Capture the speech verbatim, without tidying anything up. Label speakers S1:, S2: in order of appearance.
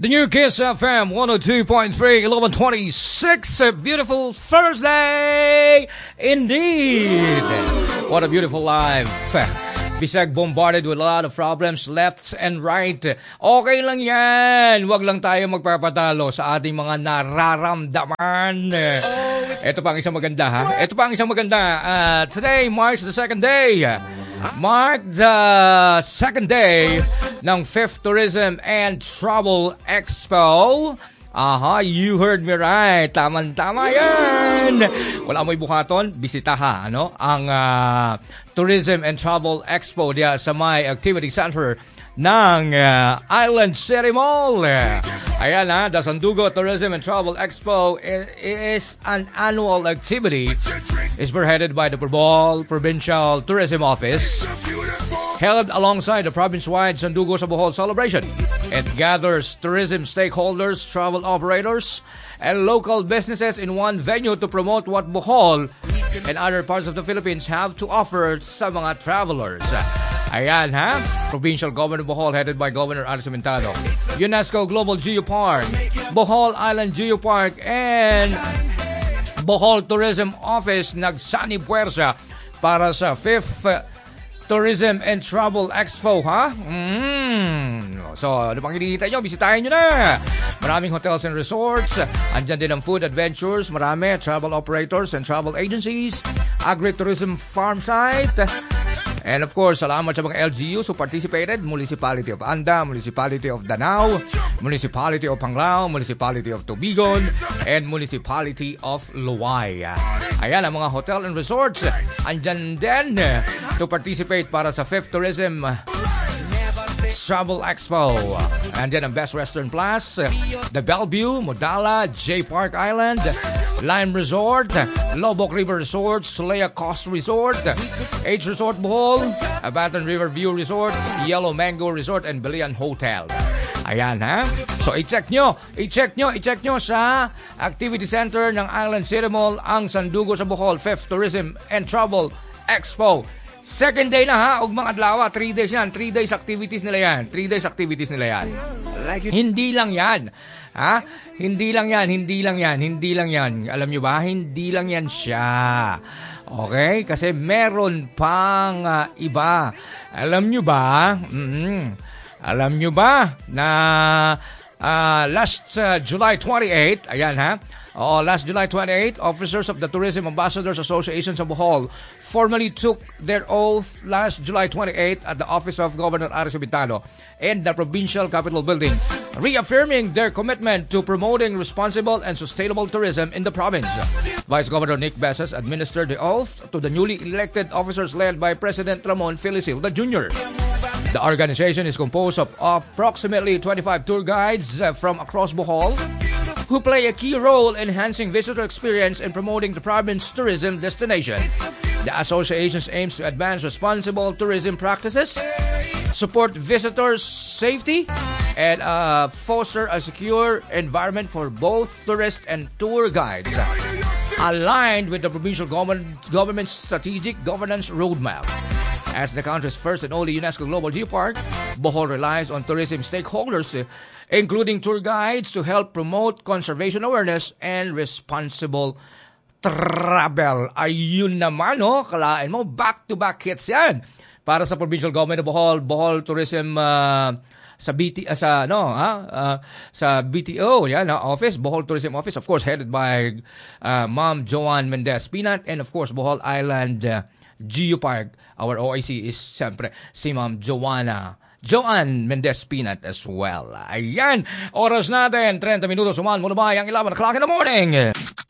S1: The new Kiss F M one oh two point three, eleven twenty-six. A beautiful Thursday indeed. What a beautiful life. Bisag bombarded with a lot of problems left and right. Okay lang yan. Huwag lang tayo magpapatalo sa ating mga nararamdaman. Ito pa ang isang maganda, ha? Ito pa ang isang maganda. Uh, today marks the second day. Mark the second day ng fifth Tourism and Travel Expo. Aha, you heard me right. Tama-tama yan. Wala mo'y buhaton, bisita ha, ano? Ang uh, Tourism and Travel Expo diya sa may Activity Center ng uh, Island City Mall. Ayan ha, the Sandugo Tourism and Travel Expo is, is an annual activity. It's spearheaded by the Bohol Provincial Tourism Office, held alongside the province-wide Sandugo sa Bohol celebration. It gathers tourism stakeholders, travel operators, and local businesses in one venue to promote what Bohol and other parts of the Philippines have to offer sa mga travelers. Ayan ha, Provincial Governor Bohol headed by Governor Aris Cimentado, UNESCO Global Geopark, Bohol Island Geopark, and Bohol Tourism Office nagsani puwersa para sa fifth Tourism and Travel Expo, ha? Mm. So, ano pang hinihintay nyo? Bisitahin nyo na! Maraming hotels and resorts. Andyan din ang food adventures. Marami. Travel operators and travel agencies. Agri-tourism farm site. And of course, salamat sa mga L G Us who participated. Municipality of Anda, Municipality of Danao, Municipality of Panglao, Municipality of Tubigon, and Municipality of Luwai. Ayan ang mga hotel and resorts. Andyan din to participate para sa fifth Tourism Travel Expo. Andyan ang Best Western Plus, The Bellevue, Modala, J Park Island, Lime Resort, Lobok River Resort, Solea Coast Resort, H Resort Bohol, Abatan River View Resort, Yellow Mango Resort, and Belian Hotel. Ayan ha. So i-check nyo, i-check nyo, i-check nyo sa Activity Center ng Island City Mall ang Sandugo sa Bohol fifth Tourism and Travel Expo. Second day na ha, ug mga adlaw, three days yan, three days activities nila yan, three days activities nila yan. Hindi lang yan, ha? Hindi lang yan, hindi lang yan, hindi lang yan. Alam nyo ba, hindi lang yan siya. Okay? Kasi meron pang uh, iba. Alam nyo ba, mm-hmm. alam nyo ba na uh, last uh, July twenty-eighth, ayan ha, oh, last July twenty-eighth, officers of the Tourism Ambassadors Association sa Bohol formally took their oath last July twenty-eighth at the office of Governor Aris Cimentado in the Provincial Capitol Building, reaffirming their commitment to promoting responsible and sustainable tourism in the province. Vice Governor Nick Besses administered the oath to the newly elected officers led by President Ramon Felicilda Junior The organization is composed of approximately twenty-five tour guides from across Bohol, who play a key role in enhancing visitor experience and promoting the province's tourism destination. The association aims to advance responsible tourism practices, support visitors' safety, and uh, foster a secure environment for both tourists and tour guides, aligned with the provincial government, government's strategic governance roadmap. As the country's first and only UNESCO Global Geopark, Bohol relies on tourism stakeholders, including tour guides, to help promote conservation awareness and responsible travel. Ayun naman, no? Kalain mo, back-to-back hits yan. Para sa Provincial Government of Bohol, Bohol Tourism uh, sa B T uh, sa no, ha? Uh, sa B T O, yan, uh, office, Bohol Tourism Office, of course, headed by uh, Ma'am Joanne Mendez Pinat, and of course, Bohol Island uh, Geopark. Our O I C is siyempre si Ma'am Joanna Joanne Mendez Pinat as well. Ayan, oras natin, thirty minutos uman muna ba ang eleven o'clock in the morning.